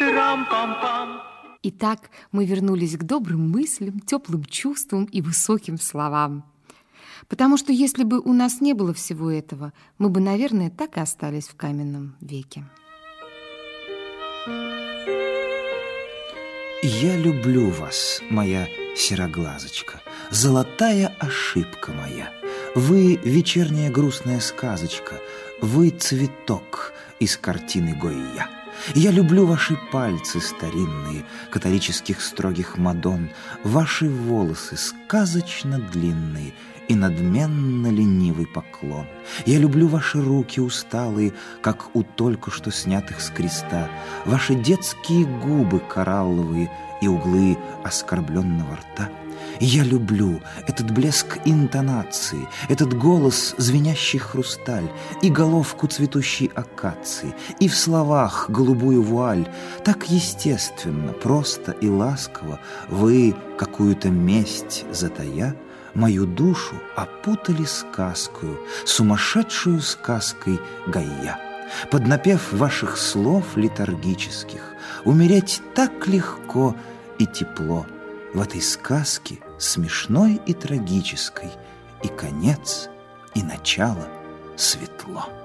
Итак, мы вернулись к добрым мыслям, теплым чувствам и высоким словам. Потому что если бы у нас не было всего этого, мы бы, наверное, так и остались в каменном веке. Я люблю вас, моя сероглазочка, золотая ошибка моя. Вы вечерняя грустная сказочка, вы цветок из картины Гойя. Я люблю ваши пальцы старинные, католических строгих мадон, ваши волосы сказочно длинные и надменно ленивый поклон. Я люблю ваши руки усталые, как у только что снятых с креста, ваши детские губы коралловые и углы оскорбленного рта. Я люблю этот блеск интонации, этот голос, звенящий хрусталь, и головку цветущей акации, и в словах голубую вуаль. Так естественно, просто и ласково вы, какую-то месть затая, мою душу опутали сказкою, сумасшедшую сказкой Гойя. Под напев ваших слов летаргических умереть так легко и тепло. В этой сказке смешной и трагической и конец, и начало светло.